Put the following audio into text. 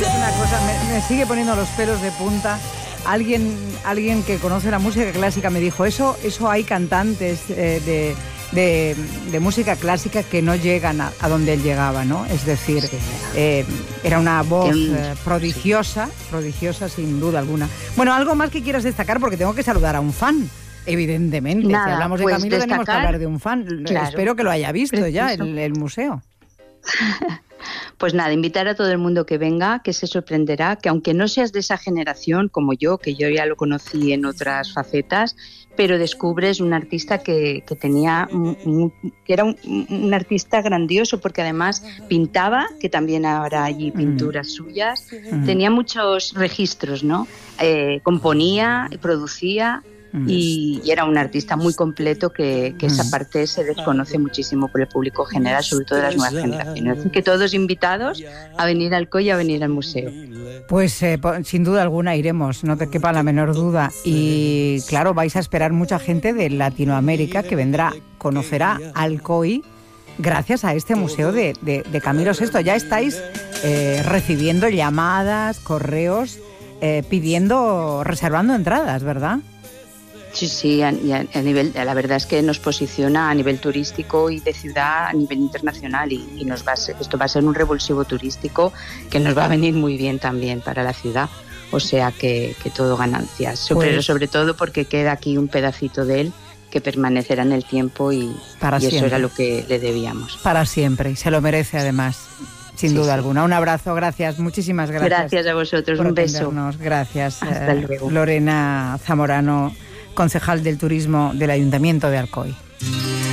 una cosa, me sigue poniendo los pelos de punta. Alguien que conoce la música clásica me dijo, eso hay cantantes de música clásica que no llegan a donde él llegaba, ¿no? Es decir, era una voz prodigiosa sin duda alguna. Bueno, algo más que quieras destacar, porque tengo que saludar a un fan. Evidentemente, nada, si hablamos de pues Camilo tenemos que hablar de un fan. Claro, espero que lo haya visto ya el museo. Pues nada, invitar a todo el mundo que venga, que se sorprenderá, que aunque no seas de esa generación como yo, que yo ya lo conocí en otras facetas, pero descubres un artista que era un artista grandioso, porque además pintaba, que también habrá allí pinturas suyas, tenía muchos registros, ¿no? Componía, producía. Y era un artista muy completo que esa parte se desconoce muchísimo por el público general, sobre todo de las nuevas generaciones. Así que todos invitados a venir al COI y a venir al museo. Pues sin duda alguna iremos, no te quepa la menor duda. Y claro, vais a esperar mucha gente de Latinoamérica que conocerá al COI gracias a este museo de Camilo VI. Ya estáis recibiendo llamadas, correos, reservando entradas, ¿verdad? Sí, a nivel, la verdad es que nos posiciona a nivel turístico y de ciudad a nivel internacional y esto va a ser un revulsivo turístico que nos va a venir muy bien también para la ciudad, o sea que todo ganancias, pero sobre todo porque queda aquí un pedacito de él que permanecerá en el tiempo y eso era lo que le debíamos. Para siempre, y se lo merece además. Sin duda alguna. Un abrazo, gracias, muchísimas gracias. Gracias a vosotros, un beso. Gracias. Hasta luego. Lorena Zamorano, concejal del turismo del Ayuntamiento de Alcoy.